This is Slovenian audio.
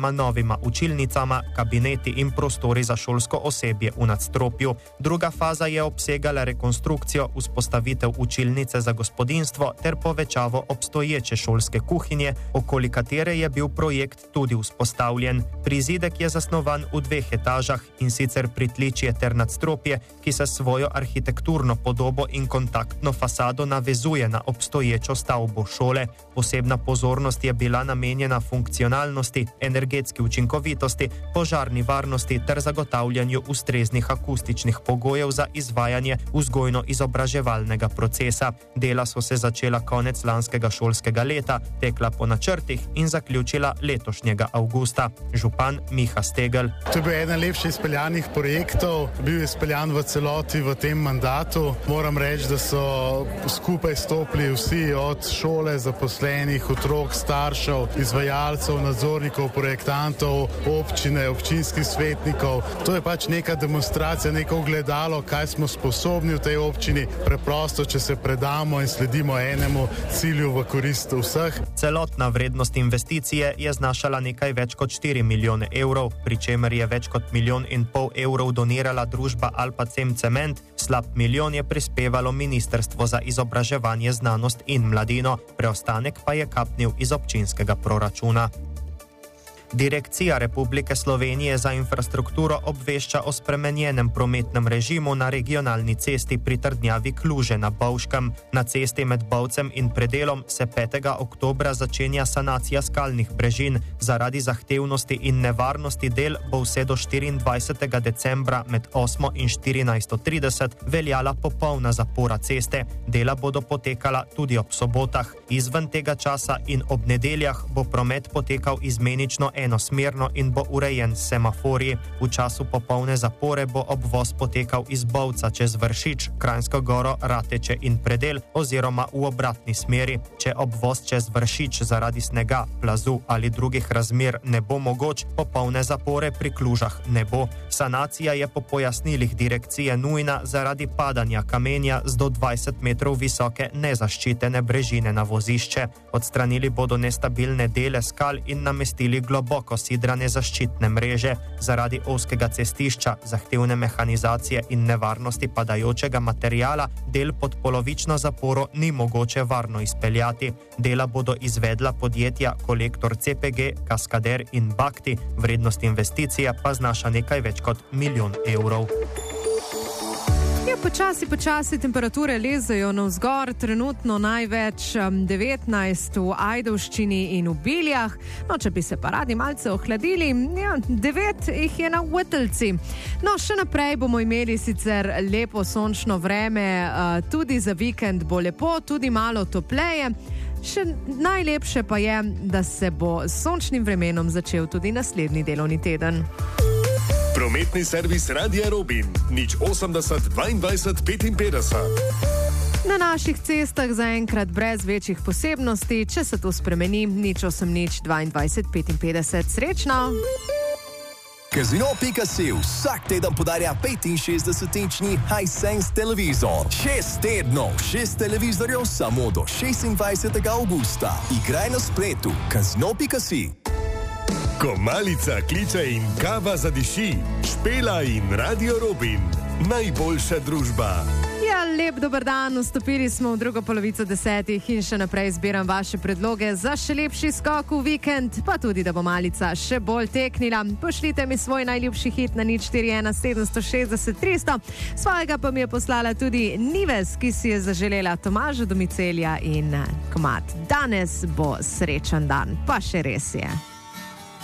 dvema novima učilnicama, kabineti in prostori za šolsko osebje v nadstropju. Druga faza je obsegala rekonstrukcijo, vzpostavitev učilnice za gospodinjstvo ter povečavo obstoječe šolske kuhinje, okoli katere je bil projekt tudi vzpostavljen. Prizidek je zasnovan v 2 etažah, in sicer pritličje ter nadstropje, ki se svojo arhitekturno podobo in kontaktno fasado navezuje na obstoječo stavbo šole. Posebna pozornost je bila namenjena funkcionalnosti, energetski učinkovitosti, požarni varnosti ter zagotavljanju ustreznih akustičnih pogojev za izvajanje vzgojno-izobraževalnega procesa. Dela so se začela konec lanskega šolskega leta, tekla po načrtih in zaključila letošnjega avgusta. Župan Miha Stegl. To je bil eden lepših izpeljanih projektov, bil je izpeljan v celoti v tem mandatu. Moram reči, da so skupaj stopili vsi od šole, zaposlenih, otrok, staršev, izvajalcev, nadzornikov, projektantov, občine, občinskih svetnikov. To je pač neka demonstracija, neko ogledalo, kaj smo sposobni v tej občini, preprosto, če se predamo in sledimo enemu cilju v korist vseh. Celotna vrednost investicije je znašala nekaj več kot 4 milijone evrov, pri čemer je več kot 1,5 milijona evrov donirala družba Alpacem Cement, slab milijon je prispevalo Ministrstvo za izobraževanje, znanost in mladino, preostanek pa je kapnil iz občinskega proračuna. Direkcija Republike Slovenije za infrastrukturo obvešča o spremenjenem prometnem režimu na regionalni cesti pri trdnjavi Kluže na Bovškem. Na cesti med Bovcem in Predelom se 5. oktobra začenja sanacija skalnih brežin. Zaradi zahtevnosti in nevarnosti del bo vse do 24. decembra med 8. in 14.30 veljala popolna zapora ceste. Dela bodo potekala tudi ob sobotah. Izven tega časa in ob nedeljah bo promet potekal izmenično enosmerno in bo urejen s semaforji. V času popolne zapore bo obvoz potekal iz Bovca čez Vršič, Kranjsko Goro, Rateče in Predel oziroma v obratni smeri. Če obvoz čez Vršič zaradi snega, plazu ali drugih razmer ne bo mogoč, popolne zapore pri Klužah ne bo. Sanacija je po pojasnilih direkcije nujna zaradi padanja kamenja z do 20 metrov visoke nezaščitene brežine na vozišče. Odstranili bodo nestabilne dele skal in namestili globoko sidrane zaščitne mreže. Zaradi ozkega cestišča, zahtevne mehanizacije in nevarnosti padajočega materiala del pod polovično zaporo ni mogoče varno izpeljati. Dela bodo izvedla podjetja Kolektor CPG, Kaskader in Bakti, vrednost investicije pa znaša nekaj več kot 1 milijon evrov. Počasi temperature lezejo navzgor, trenutno največ 19 v Ajdovščini in v Biljah. No, če bi se pa radi malce ohladili, 9 jih je na Vrtlci. No, še naprej bomo imeli sicer lepo sončno vreme, tudi za vikend bo lepo, tudi malo topleje. Še najlepše pa je, da se bo s sončnim vremenom začel tudi naslednji delovni teden. Prometni servis Radia Robin, 080 22 55. Na naših cestah zaenkrat brez večjih posebnosti, če se to spremeni, 080 22 55. Srečno! Casino.si vsak teden podarja 65-inčni Hisense televizor. 6 tednov, 6 televizorjev samo do 26. augusta. Igraj na spletu. Casino.si. Ko malica kliče in kava zadiši, Špela in Radio Robin, najboljša družba. Ja, lep dober dan, vstopili smo v drugo polovico 10 in še naprej zbiram vaše predloge za še lepši skok v vikend, pa tudi, da bo malica še bolj teknila. Pošljite mi svoj najljubši hit na 041 760 300, svojega pa mi je poslala tudi Nives, ki si je zaželela Tomaža Domicelja in komad. Danes bo srečen dan, pa še res je.